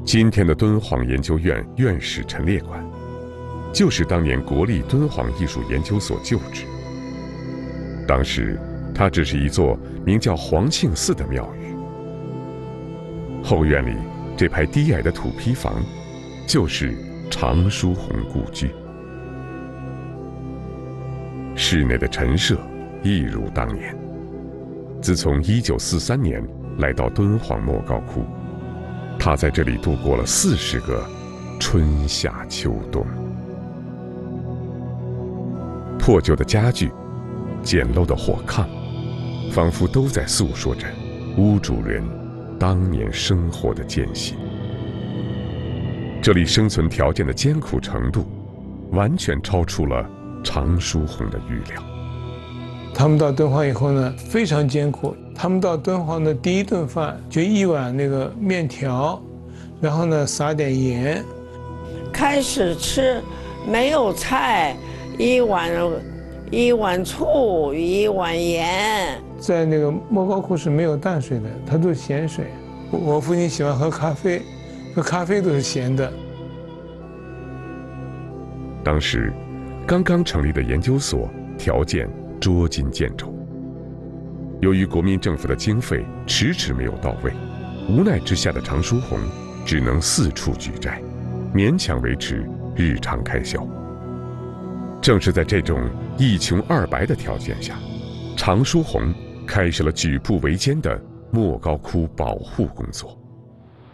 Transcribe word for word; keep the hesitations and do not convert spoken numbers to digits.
今天的敦煌研究院院士陈列馆，就是当年国立敦煌艺术研究所旧址。当时，它只是一座名叫黄庆寺的庙宇。后院里这排低矮的土坯房，就是常书鸿故居。室内的陈设一如当年。自从一九四三年来到敦煌莫高窟，他在这里度过了四十个春夏秋冬。破旧的家具，简陋的火炕，仿佛都在诉说着屋主人当年生活的艰辛。这里生存条件的艰苦程度，完全超出了常书鸿的预料。 他们到敦煌以后呢，非常艰苦。他们到敦煌的第一顿饭就一碗那个面条，然后呢撒点盐。 开始吃没有菜，一碗一碗醋，一碗盐。 在那个莫高窟是没有淡水的，它都是咸水。我父亲喜欢喝咖啡，喝咖啡都是咸的。 当时，刚刚成立的研究所条件捉襟见肘，由于国民政府的经费迟迟没有到位，无奈之下的常书鸿只能四处举债，勉强维持日常开销。正是在这种一穷二白的条件下，常书鸿开始了举步维艰的莫高窟保护工作。